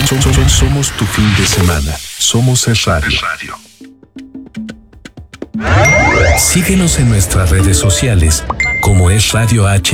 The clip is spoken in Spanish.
Somos tu fin de semana. Somos Es Radio. Síguenos en nuestras redes sociales como Es Radio H